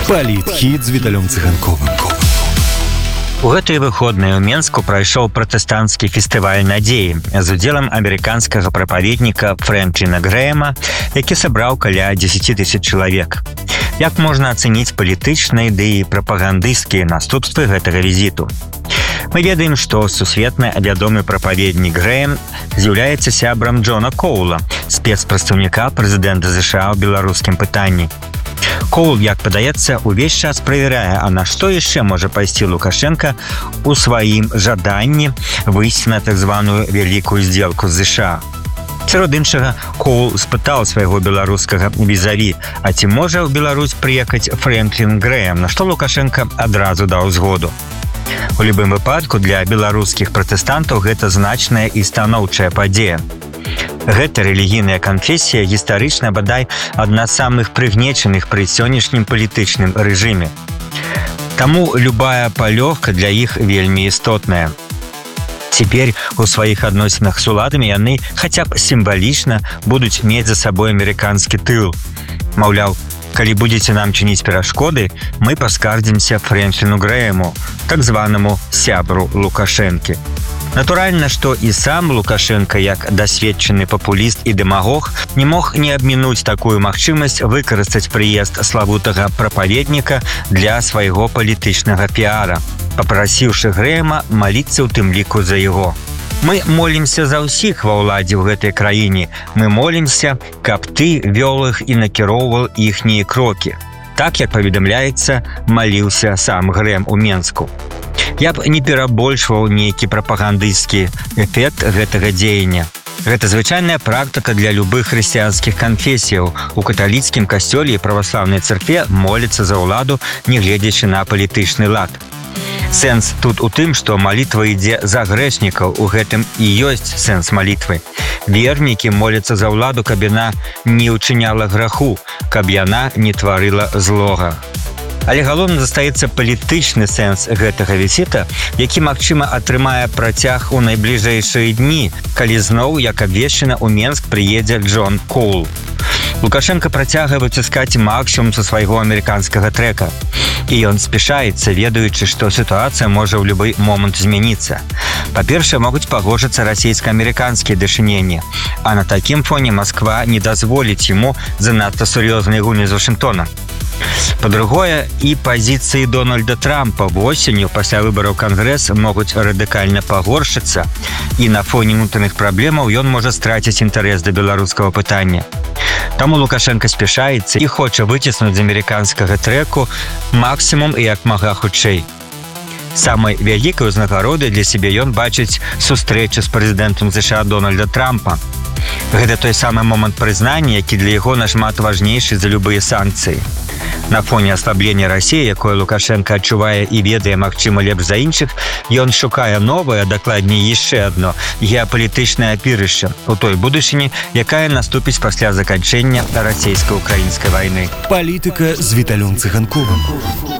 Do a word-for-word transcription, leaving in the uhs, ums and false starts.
Палітхіт з Віталем Цыганковым. У гэтыя выходныя ў Менску прайшоў пратэстанцкі фестываль надзеі з удзелам амерыканскага прапаведніка Фрэнкліна Грэема, які сабраў каля дзесяці тысяч чалавек. Як можна ацэніць палітычныя ды і прапагандысцкія наступствы гэтага візіту? Мы ведаем, што сусветна вядомы прапаведнік Грэем з'яўляецца сябрам Джона Коула, спецпрадстаўніка прэзідэнта ЗША ў беларускім пытанні. Коул, як падаецца, увесь час правярае, а на што яшчэ можа пайсці Лукашенка у сваім жаданні выйсці на так званую вялікую здзелку з ЗША. Сярод іншага, Коул спытаў свайго беларускага візаві, а ці можа ў Беларусь прыехаць Фрэнклін Грэем, на што Лукашенка адразу даў згоду. У любым выпадку для беларускіх пратэстантаў гэта значная і станоўчая падзея. Гэта рэлігійная канфесія гістарычна бадай адна з самых прыгнечаных пры сённяшнім палітычным рэжыме. Таму любая палёгка для іх вельмі істотная. Цяпер у сваіх адносінах з уладамі яны хаця б сімвалічна будуць мець за сабой амерыканскі тыл. Маўляў, калі будзеце нам чыніць перашкоды, мы паскардзімся Фрэнкліну Грэему, так званаму сябру Лукашэнкі. Натуральна, што і сам Лукашенка, як дасведчаны папуліст і дэмагог, не мог не абмінуць такую магчымасць выкарыстаць прыезд славутага прапаведніка для свайго палітычнага піара, папрасіўшы Грэема маліцца ў тым ліку за яго. Мы молімся за ўсіх ва ўладзе ў гэтай краіне. Мы молімся, каб ты вёл іх і накіроўваў іхнія крокі. Так, як паведамляецца, маліўся сам Грэм у Менску. Я б не перабольшваў нейкі прапагандысцкі эфект гэтага дзеяння. Гэта звычайная практыка для любых хрысціянскіх канфесіяў. У каталіцкім касцёле і праваслаўнай царкве моляцца за ўладу, не гледзячы на палітычны лад. Сэнс тут у тым, што малітва ідзе за грэшнікаў, у гэтым і ёсць сэнс малітвы. Вернікі моляцца за ўладу, каб яна не ўчыняла граху, каб яна не тварыла злога. Але галоўна застаецца палітычны сэнс гэтага візіта, які, магчыма, атрымае працяг у найбліжэйшыя дні, калі зноў, як абвешчана, у Менск прыедзе Джон Коул. Лукашенка працягвае выціскаць максімум са свайго амерыканскага трэка. І ён спяшаецца, ведаючы, што сітуацыя можа ў любы момант змяніцца. Па-першае, могуць пагоршыцца расійска-амерыканскія дачыненні, а на такім фоне Масква не дазволіць яму занадта сур'ёзнай гульні з Вашынгтона. Па-другое, і пазіцыі Дональда Трампа восенню пасля выбараў Кангрэс могуць радыкальна пагоршыцца, і на фоне унутраных праблемаў ён можа страціць інтарэс да беларускага пытання. Таму Лукашенка спяшаецца і хоча выціснуць з амерыканскага трэку максімум і як мага хутчэй. Самай вялікай узнагародай для сябе ён бачыць сустрэчу з прэзідэнтам ЗША Дональда Трампа. Гэта той самы момант прызнання, які для яго нашмат важнейшы за любыя санкцыі. На фоне аслаблення Расіі, якое Лукашенка адчувае і ведае, магчыма, лепш за іншых, ён шукае новае, дакладней яшчэ адно геапалітычнае апірышча у той будучыні, якая наступіць пасля заканчэння расійска-украінскай вайны. Палітыка з Віталем Цыганковым.